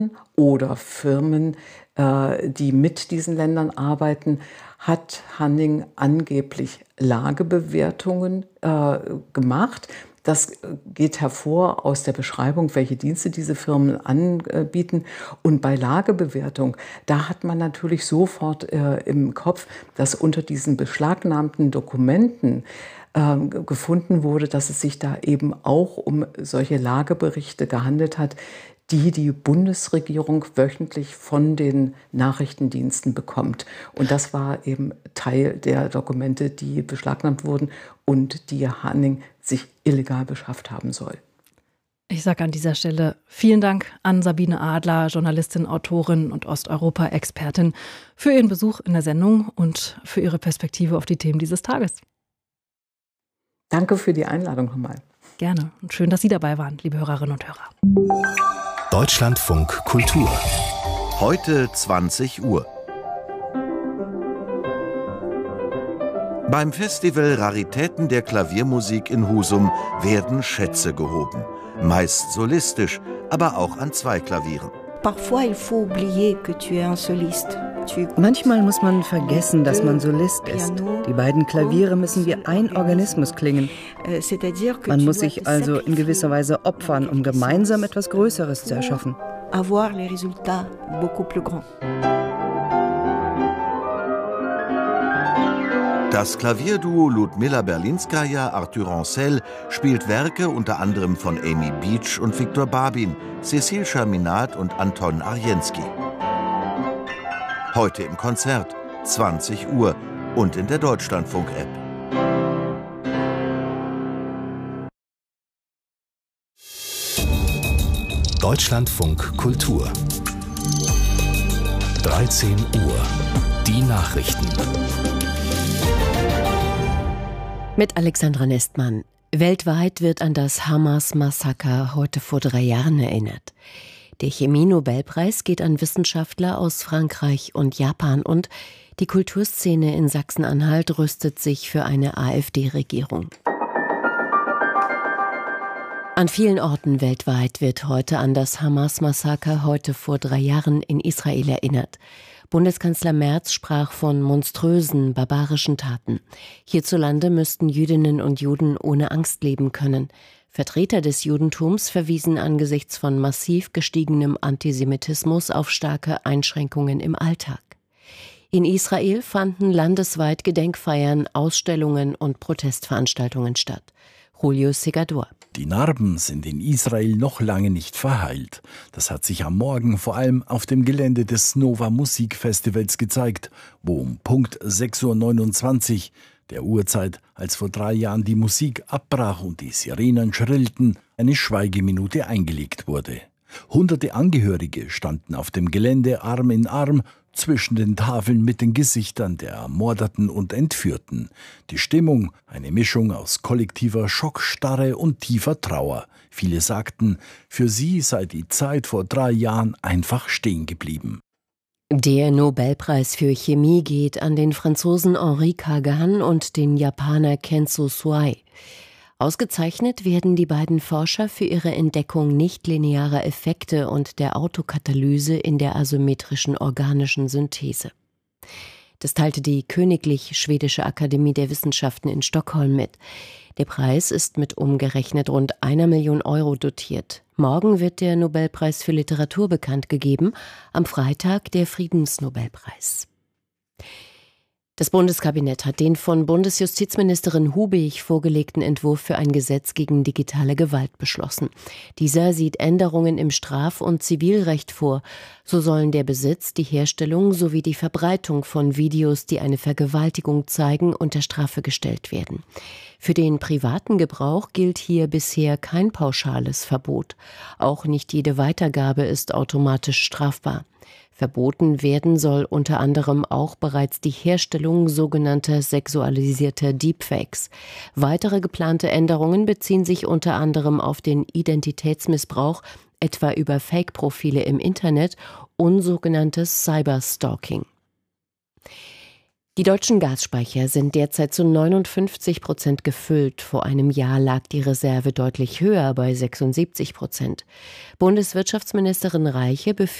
oder Firmen, die mit diesen Ländern arbeiten, hat Hanning angeblich Lagebewertungen gemacht. Das geht hervor aus der Beschreibung, welche Dienste diese Firmen anbieten. Und bei Lagebewertung, da hat man natürlich sofort im Kopf, dass unter diesen beschlagnahmten Dokumenten gefunden wurde, dass es sich da eben auch um solche Lageberichte gehandelt hat, die Bundesregierung wöchentlich von den Nachrichtendiensten bekommt. Und das war eben Teil der Dokumente, die beschlagnahmt wurden und die Hanning sich illegal beschafft haben soll. Ich sage an dieser Stelle vielen Dank an Sabine Adler, Journalistin, Autorin und Osteuropa-Expertin, für ihren Besuch in der Sendung und für ihre Perspektive auf die Themen dieses Tages. Danke für die Einladung nochmal. Gerne und schön, dass Sie dabei waren, liebe Hörerinnen und Hörer. Deutschlandfunk Kultur. Heute 20 Uhr. Beim Festival Raritäten der Klaviermusik in Husum werden Schätze gehoben. Meist solistisch, aber auch an zwei Klavieren. Manchmal muss man vergessen, dass man Solist ist. Die beiden Klaviere müssen wie ein Organismus klingen. Man muss sich also in gewisser Weise opfern, um gemeinsam etwas Größeres zu erschaffen. Das Klavierduo Ludmila Berlinskaja-Arthur Ancel spielt Werke unter anderem von Amy Beach und Viktor Babin, Cécile Chaminade und Anton Arjenski. Heute im Konzert, 20 Uhr und in der Deutschlandfunk-App. Deutschlandfunk Kultur. 13 Uhr. Die Nachrichten. Mit Alexandra Nestmann. Weltweit wird an das Hamas-Massaker heute vor 3 Jahren erinnert. Der Chemie-Nobelpreis geht an Wissenschaftler aus Frankreich und Japan und die Kulturszene in Sachsen-Anhalt rüstet sich für eine AfD-Regierung. An vielen Orten weltweit wird heute an das Hamas-Massaker heute vor 3 Jahren in Israel erinnert. Bundeskanzler Merz sprach von monströsen, barbarischen Taten. Hierzulande müssten Jüdinnen und Juden ohne Angst leben können. Vertreter des Judentums verwiesen angesichts von massiv gestiegenem Antisemitismus auf starke Einschränkungen im Alltag. In Israel fanden landesweit Gedenkfeiern, Ausstellungen und Protestveranstaltungen statt. Julio Segador. Die Narben sind in Israel noch lange nicht verheilt. Das hat sich am Morgen vor allem auf dem Gelände des Nova Musikfestivals gezeigt, wo um Punkt 6:29 Uhr, der Uhrzeit, als vor 3 Jahren die Musik abbrach und die Sirenen schrillten, eine Schweigeminute eingelegt wurde. Hunderte Angehörige standen auf dem Gelände Arm in Arm zwischen den Tafeln mit den Gesichtern der Ermordeten und Entführten. Die Stimmung, eine Mischung aus kollektiver Schockstarre und tiefer Trauer. Viele sagten, für sie sei die Zeit vor 3 Jahren einfach stehen geblieben. Der Nobelpreis für Chemie geht an den Franzosen Henri Kagan und den Japaner Kenzo Suai. Ausgezeichnet werden die beiden Forscher für ihre Entdeckung nichtlinearer Effekte und der Autokatalyse in der asymmetrischen organischen Synthese. Das teilte die Königlich Schwedische Akademie der Wissenschaften in Stockholm mit. Der Preis ist mit umgerechnet rund 1 Million Euro dotiert. Morgen wird der Nobelpreis für Literatur bekannt gegeben, am Freitag der Friedensnobelpreis. Das Bundeskabinett hat den von Bundesjustizministerin Hubig vorgelegten Entwurf für ein Gesetz gegen digitale Gewalt beschlossen. Dieser sieht Änderungen im Straf- und Zivilrecht vor. So sollen der Besitz, die Herstellung sowie die Verbreitung von Videos, die eine Vergewaltigung zeigen, unter Strafe gestellt werden. Für den privaten Gebrauch gilt hier bisher kein pauschales Verbot. Auch nicht jede Weitergabe ist automatisch strafbar. Verboten werden soll unter anderem auch bereits die Herstellung sogenannter sexualisierter Deepfakes. Weitere geplante Änderungen beziehen sich unter anderem auf den Identitätsmissbrauch, etwa über Fake-Profile im Internet und sogenanntes Cyberstalking. Die deutschen Gasspeicher sind derzeit zu 59% gefüllt. Vor einem Jahr lag die Reserve deutlich höher, bei 76%. Bundeswirtschaftsministerin Reiche